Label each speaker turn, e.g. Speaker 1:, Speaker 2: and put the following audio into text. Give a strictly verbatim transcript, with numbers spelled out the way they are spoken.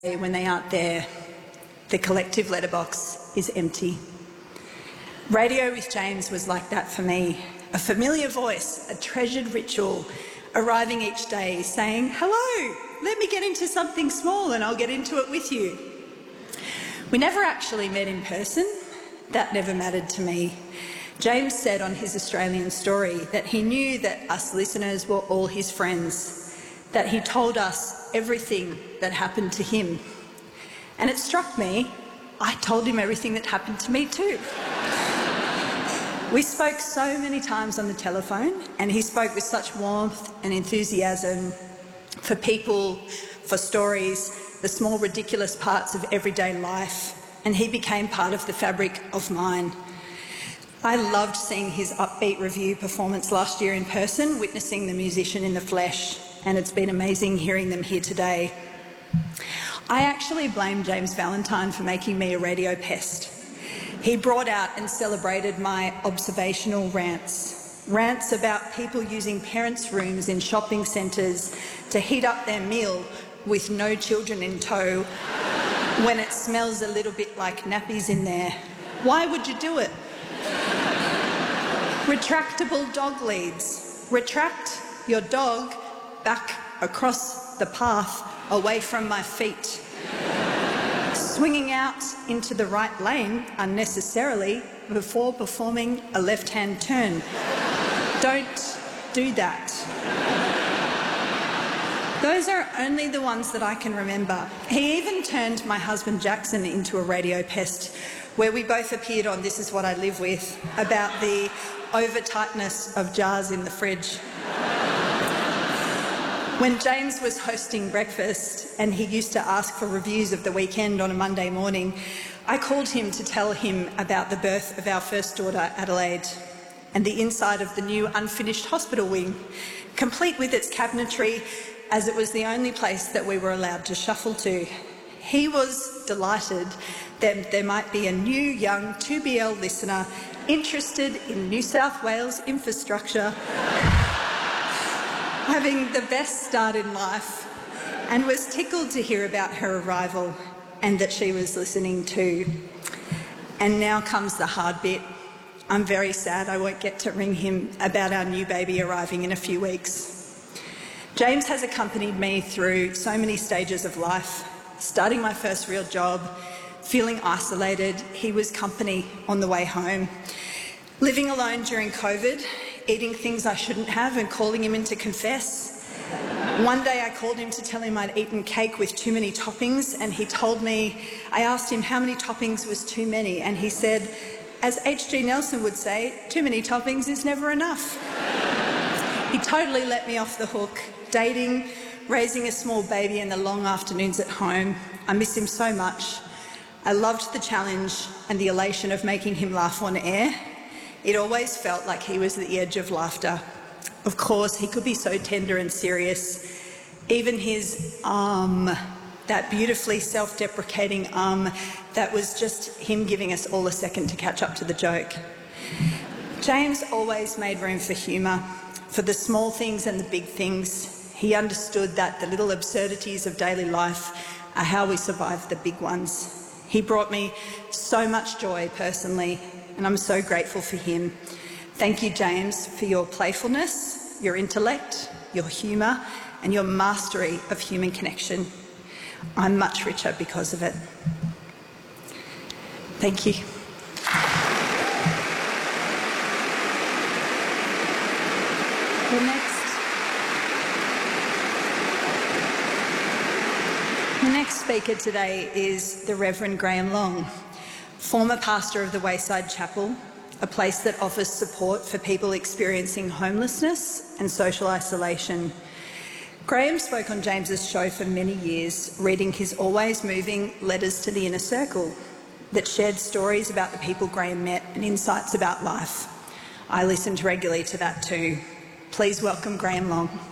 Speaker 1: when they aren't there, the collective letterbox is empty. Radio with James was like that for me. A familiar voice, a treasured ritual, arriving each day saying, "Hello, let me get into something small and I'll get into it with you." We never actually met in person. That never mattered to me. James said on his Australian Story that he knew that us listeners were all his friends, that he told us everything that happened to him. And it struck me, I told him everything that happened to me too. We spoke so many times on the telephone, and he spoke with such warmth and enthusiasm for people, for stories, the small ridiculous parts of everyday life, and he became part of the fabric of mine. I loved seeing his upbeat review performance last year in person, witnessing the musician in the flesh, and it's been amazing hearing them here today. I actually blame James Valentine for making me a radio pest. He brought out and celebrated my observational rants, rants about people using parents' rooms in shopping centres to heat up their meal with no children in tow when it smells a little bit like nappies in there. Why would you do it? Retractable dog leads. Retract your dog back across the path away from my feet. Swinging out into the right lane unnecessarily before performing a left-hand turn. Don't do that. Those are only the ones that I can remember. He even turned my husband Jackson into a radio pest, where we both appeared on This Is What I Live With, about the over-tightness of jars in the fridge. When James was hosting breakfast and he used to ask for reviews of the weekend on a Monday morning, I called him to tell him about the birth of our first daughter, Adelaide, and the inside of the new unfinished hospital wing, complete with its cabinetry, as it was the only place that we were allowed to shuffle to. He was delighted that there might be a new young two B L listener interested in New South Wales infrastructure, having the best start in life, and was tickled to hear about her arrival and that she was listening too. And now comes the hard bit. I'm very sad I won't get to ring him about our new baby arriving in a few weeks. James has accompanied me through so many stages of life. Starting my first real job, feeling isolated, he was company on the way home. Living alone during COVID, eating things I shouldn't have and calling him in to confess. One day I called him to tell him I'd eaten cake with too many toppings, and he told me, I asked him how many toppings was too many, and he said, as H G Nelson would say, too many toppings is never enough. He totally let me off the hook. Dating, raising a small baby and the long afternoons at home. I miss him so much. I loved the challenge and the elation of making him laugh on air. It always felt like he was the edge of laughter. Of course, he could be so tender and serious. Even his um, that beautifully self-deprecating um, that was just him giving us all a second to catch up to the joke. James always made room for humour, for the small things and the big things. He understood that the little absurdities of daily life are how we survive the big ones. He brought me so much joy personally, and I'm so grateful for him. Thank you, James, for your playfulness, your intellect, your humour, and your mastery of human connection. I'm much richer because of it. Thank you. The next, the next speaker today is the Reverend Graham Long, former pastor of the Wayside Chapel, a place that offers support for people experiencing homelessness and social isolation. Graham spoke on James's show for many years, reading his always moving Letters to the Inner Circle that shared stories about the people Graham met and insights about life. I listened regularly to that too. Please welcome Graham Long.